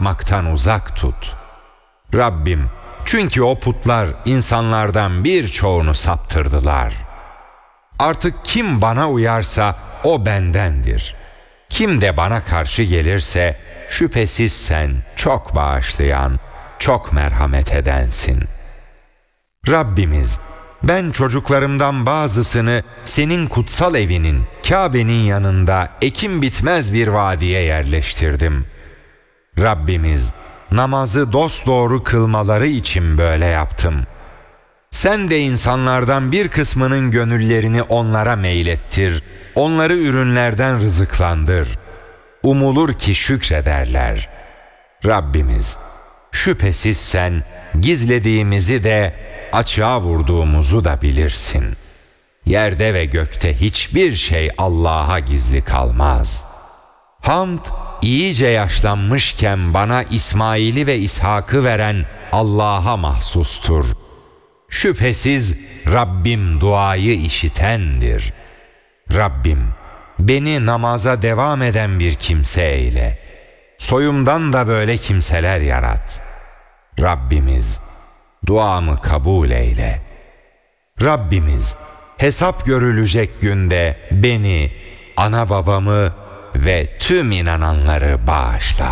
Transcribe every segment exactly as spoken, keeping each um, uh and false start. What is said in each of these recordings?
tapmaktan uzak tut. Rabbim, çünkü o putlar insanlardan birçoğunu saptırdılar. Artık kim bana uyarsa o bendendir. Kim de bana karşı gelirse şüphesiz sen çok bağışlayan, çok merhamet edensin. Rabbimiz, ben çocuklarımdan bazısını senin kutsal evinin, Kabe'nin yanında ekim bitmez bir vadiye yerleştirdim. Rabbimiz, namazı dosdoğru kılmaları için böyle yaptım. Sen de insanlardan bir kısmının gönüllerini onlara meylettir, onları ürünlerden rızıklandır. Umulur ki şükrederler. Rabbimiz, şüphesiz sen gizlediğimizi de açığa vurduğumuzu da bilirsin. Yerde ve gökte hiçbir şey Allah'a gizli kalmaz. Hamd, iyice yaşlanmışken bana İsmail'i ve İshak'ı veren Allah'a mahsustur. Şüphesiz Rabbim duayı işitendir. Rabbim, beni namaza devam eden bir kimse eyle. Soyumdan da böyle kimseler yarat. Rabbimiz, duamı kabul eyle. Rabbimiz, hesap görülecek günde beni, ana babamı ve tüm inananları bağışla.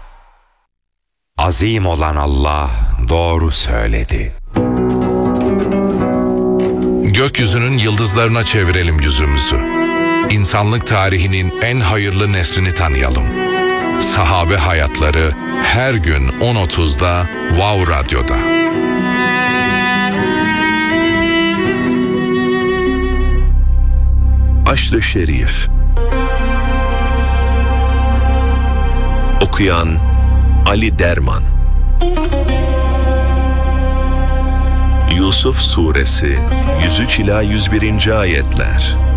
Azim olan Allah doğru söyledi. Gökyüzünün yıldızlarına çevirelim yüzümüzü. İnsanlık tarihinin en hayırlı neslini tanıyalım. Sahabe hayatları her gün on otuzda Wow Radyo'da. Aşr-ı Şerif. Okuyan Ali Derman. Yusuf Suresi yüz üç ila yüz birinci ayetler.